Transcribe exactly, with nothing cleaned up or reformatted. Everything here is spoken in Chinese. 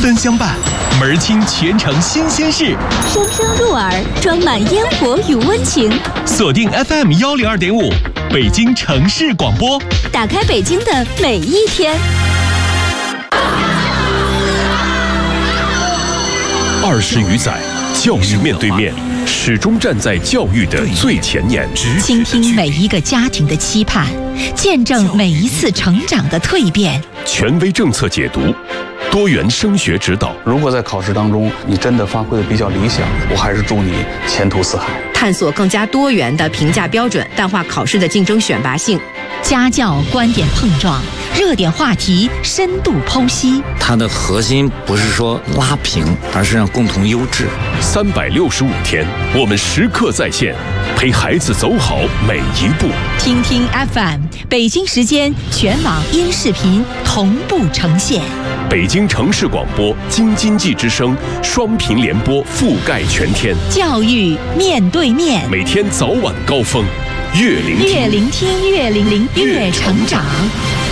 分相伴，门儿清全城新鲜事， 声声入耳，装满烟火与温情。 锁定 F M 幺零二点五，北京城市广播， 打开北京的每一天。 二十余载，教育面对面，始终站在教育的最前沿， 倾听每一个家庭的期盼，见证每一次成长的蜕变。 权威政策解读，多元升学指导。 如果在考试当中你真的发挥的比较理想，我还是祝你前途似海。 探索更加多元的评价标准，淡化考试的竞争选拔性。 家教观点碰撞，热点话题深度剖析。 它的核心不是说拉平，而是让共同优质。 三百六十五天，我们时刻在线，陪孩子走好每一步。 听听 F M， 北京时间全网音视频同步呈现。 北京城市广播京津冀之声双频联播覆盖全天， 教育面对面， 每天早晚高峰，越聆听越聆听越聆听越成长。